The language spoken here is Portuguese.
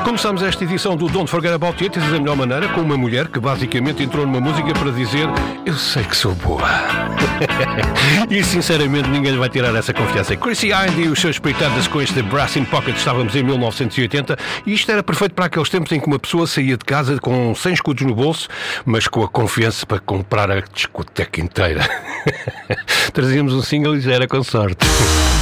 Começamos esta edição do Don't Forget About It da melhor maneira, com uma mulher que basicamente entrou numa música para dizer: eu sei que sou boa. E sinceramente ninguém lhe vai tirar essa confiança. Chrissy Hynde e os seus peitadas com este Brass in Pocket. Estávamos em 1980 e isto era perfeito para aqueles tempos em que uma pessoa saía de casa com 100 escudos no bolso, mas com a confiança para comprar a discoteca inteira. Trazíamos um single e já era com sorte.